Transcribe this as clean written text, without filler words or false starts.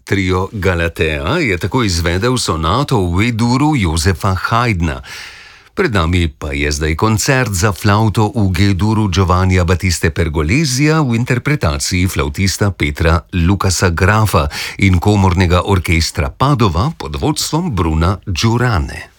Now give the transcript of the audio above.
Trio Galatea je tako izvedel sonato v E-duru Josefa Haydna. Pred nami pa je zdaj koncert za flavto v G-duru Giovannija Battiste Pergolesija v interpretaciji flavtista Petra Lukasa Grafa in komornega orkestra Padova pod vodstvom Bruna Giurane.